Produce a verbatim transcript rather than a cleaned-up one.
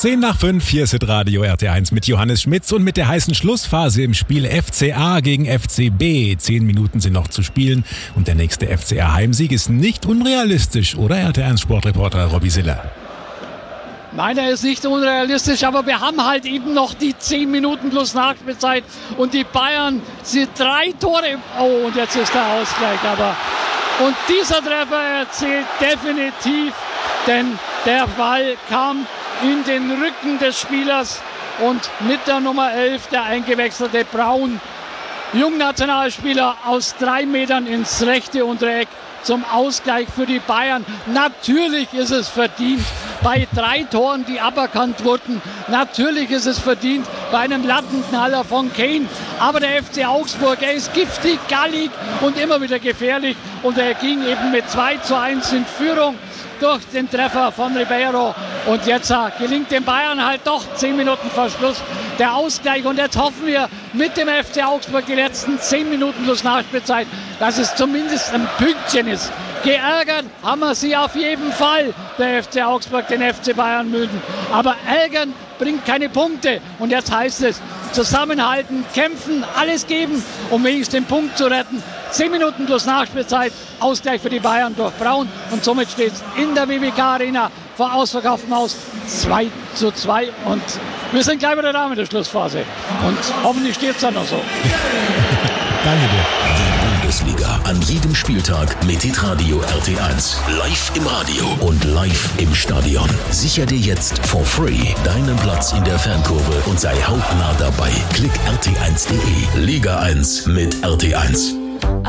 zehn nach fünf, hier ist Radio R T eins mit Johannes Schmitz und mit der heißen Schlussphase im Spiel F C A gegen F C B. Zehn Minuten sind noch zu spielen und der nächste F C A-Heimsieg ist nicht unrealistisch, oder R T eins Sportreporter Robby Siller? Nein, er ist nicht unrealistisch, aber wir haben halt eben noch die zehn Minuten plus Nachspielzeit und die Bayern sind drei Tore. Oh, und jetzt ist der Ausgleich, aber und dieser Treffer zählt definitiv, denn der Ball kam in den Rücken des Spielers und mit der Nummer elf, der eingewechselte Braun, Jungnationalspieler aus drei Metern ins rechte untere Eck zum Ausgleich für die Bayern. Natürlich ist es verdient bei drei Toren, die aberkannt wurden. Natürlich ist es verdient bei einem Lattenknaller von Kane. Aber der F C Augsburg, er ist giftig, gallig und immer wieder gefährlich. Und er ging eben mit zwei zu eins in Führung durch den Treffer von Ribeiro. Und jetzt äh, gelingt den Bayern halt doch zehn Minuten vor Schluss der Ausgleich. Und jetzt hoffen wir mit dem F C Augsburg die letzten zehn Minuten plus Nachspielzeit, dass es zumindest ein Pünktchen ist. Geärgert haben wir sie auf jeden Fall, der F C Augsburg, den F C Bayern München. Aber ärgern bringt keine Punkte. Und jetzt heißt es, zusammenhalten, kämpfen, alles geben, um wenigstens den Punkt zu retten. zehn Minuten plus Nachspielzeit, Ausgleich für die Bayern durch Braun. Und somit steht es in der W W K Arena vor ausverkauftem Haus zwei zu zwei. Und wir sind gleich wieder da mit der Schlussphase. Und hoffentlich steht es dann noch so. Danke dir. Bundesliga an jedem Spieltag mit Hitradio R T eins. Live im Radio und live im Stadion. Sicher dir jetzt for free deinen Platz in der Fankurve und sei hautnah dabei. Klick R T eins punkt de. Liga eins mit R T eins.